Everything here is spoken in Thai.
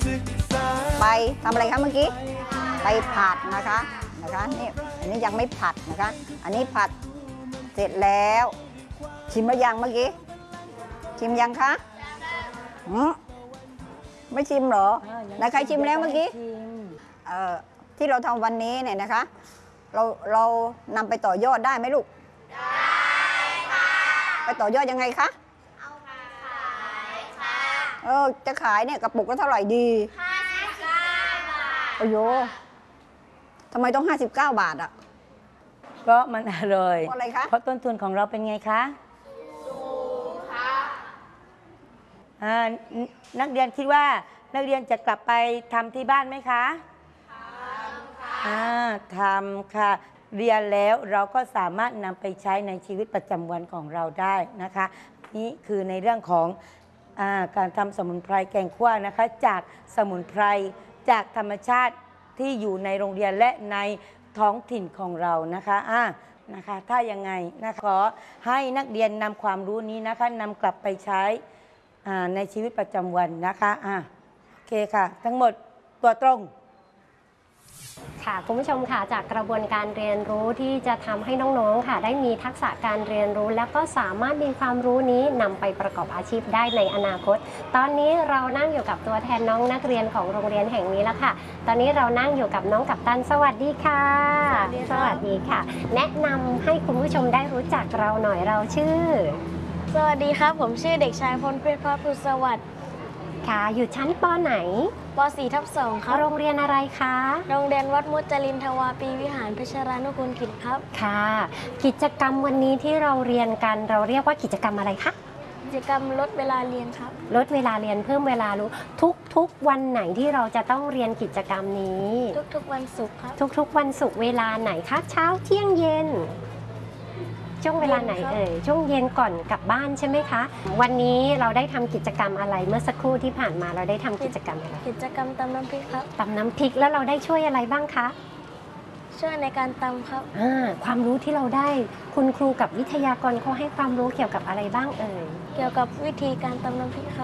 ไปทำอะไรคะเมื่อกี้ไปผัดนะคะนี่อันนี้ยังไม่ผัดนะคะอันนี้ผัดเสร็จแล้วชิมหรือยังเมื่อกี้ชิมยังคะไม่ชิมเหรอแล้วใครชิมแล้วเมื่อกี้ที่เราทำวันนี้เนี่ยนะคะเรานำไปต่อยอดได้ไหมลูกได้ค่ะไปต่อยอดยังไงคะเอาขายค่ะจะขายเนี่ยกระปุกละเท่าไหร่ดี59 บาทโอ้โหทำไมต้อง59 บาทอ่ะเพราะมันอร่อยเพราะอะไรคะเพราะต้นทุนของเราเป็นไงคะถูกค่ะนักเรียนคิดว่านักเรียนจะกลับไปทำที่บ้านไหมคะทำค่ะเรียนแล้วเราก็สามารถนำไปใช้ในชีวิตประจำวันของเราได้นะคะนี่คือในเรื่องของการทำสมุนไพรแกงคั่วนะคะจากสมุนไพรจากธรรมชาติที่อยู่ในโรงเรียนและในท้องถิ่นของเรานะคะถ้ายังไงขอให้นักเรียนนำความรู้นี้นะคะนำกลับไปใช้ในชีวิตประจำวันนะคะโอเคค่ะทั้งหมดตัวตรงค่ะคุณผู้ชมค่ะจากกระบวนการเรียนรู้ที่จะทำให้น้องๆค่ะได้มีทักษะการเรียนรู้แล้วก็สามารถมีความรู้นี้นำไปประกอบอาชีพได้ในอนาคตตอนนี้เรานั่งอยู่กับตัวแทนน้องนักเรียนของโรงเรียนแห่งนี้แล้วค่ะตอนนี้เรานั่งอยู่กับน้องกัปตันสวัสดีค่ะสวัสดีค่ะแนะนำให้คุณผู้ชมได้รู้จักเราหน่อยเราชื่อสวัสดีครับผมชื่อเด็กชายพลเพชรพภูสวัสดิ์ค่ะอยู่ชั้นป.ไหนป.4/2 ครับโรงเรียนอะไรคะโรงเรียนวัดมุจลินทวาปีวิหารเพชรรานุกูลกิจครับค่ะกิจกรรมวันนี้ที่เราเรียนกันเราเรียกว่ากิจกรรมอะไรคะกิจกรรมลดเวลาเรียนครับลดเวลาเรียนเพิ่มเวลารู้ทุกวันไหนที่เราจะต้องเรียนกิจกรรมนี้ทุกวันศุกร์ครับทุกวันศุกร์เวลาไหนคะเช้าเที่ยงเย็นช่วงเวลาไหนช่วงเย็นก่อนกลับบ้านใช่ไหมคะวันนี้เราได้ทำกิจกรรมอะไรเมื่อสักครู่ที่ผ่านมาเราได้ทำกิจกรรมอะไรกิจกรรมตำน้ำพริกครับตำน้ำพริกแล้วเราได้ช่วยอะไรบ้างคะช่วยในการตำครับความรู้ที่เราได้คุณครูกับวิทยากรเขาให้ความรู้เกี่ยวกับอะไรบ้างเกี่ยวกับวิธีการตำน้ำพริกครับ